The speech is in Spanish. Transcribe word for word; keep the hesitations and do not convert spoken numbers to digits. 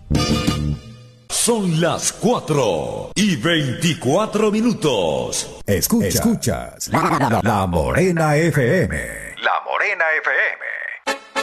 Son las cuatro y veinticuatro minutos. Escucha, escuchas la, la, la Morena F M. La Morena F M.